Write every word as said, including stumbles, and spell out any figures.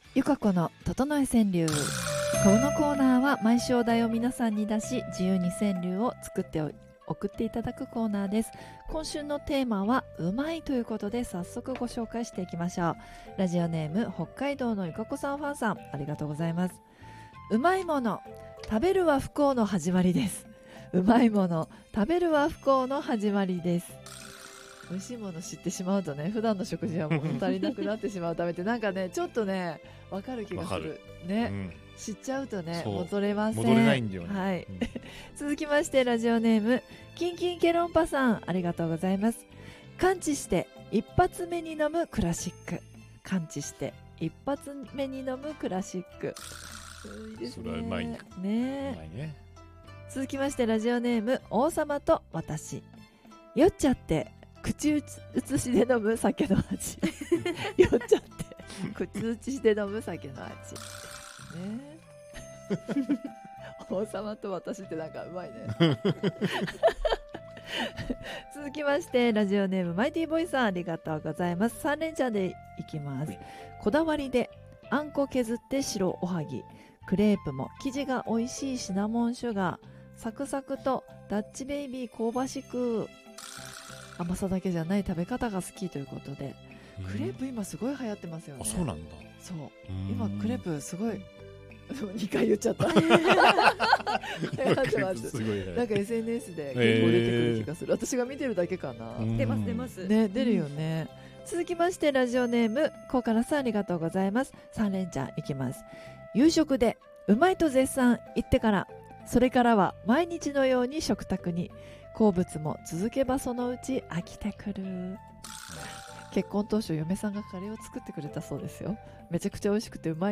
ゆかこの整え川柳。このコーナーは毎週お題を皆さんに出し、自由に川柳を作って送っていただくコーナーです。今週のテーマはうまいということで、早速ご紹介していきましょう。ラジオネーム北海道のゆかこさんファンさん、ありがとうございます。うまいもの食べるは不幸の始まりです。うまいもの食べるは不幸の始まりです。美味しいもの知ってしまうとね、普段の食事は物足りなくなってしまうためってなんかね、ちょっとね分かる気がするね、うん、知っちゃうとね戻れません。 戻れないんだよね、 はい、うん、続きましてラジオネームキンキンケロンパさん、ありがとうございます。感知して一発目に飲むクラシック。感知して一発目に飲むクラシック、いいですね。 それはうまい ね, ね, うまいね。続きましてラジオネーム王様と私。酔っちゃって口移しで飲む酒の味酔っちゃって口移しで飲む酒の味ね王様と私ってなんかうまいね続きましてラジオネームマイティボイさん、ありがとうございます。さん連チャンでいきます。こだわりであんこ削って白おはぎ。クレープも生地が美味しいシナモンシュガー。サクサクとダッチベイビー香ばしく。甘さだけじゃない食べ方が好きということで、クレープ今すごい流行ってますよね。 あ、そうなんだ。 そう、今クレープすごいにかい言っちゃった流行ってます。なんか エスエヌエス で結構出てくる気がする、えー、私が見てるだけかな。 出ます出ます、 ね、出るよね、うん、続きましてラジオネームコーカラさん、ありがとうございます。さん連チャンいきます。夕食でうまいと絶賛言ってから、それからは毎日のように食卓に。好物も続けばそのうち飽きてくる。結婚当初嫁さんがカレーを作ってくれたそうですよ。めちゃくちゃ美味しくてうまい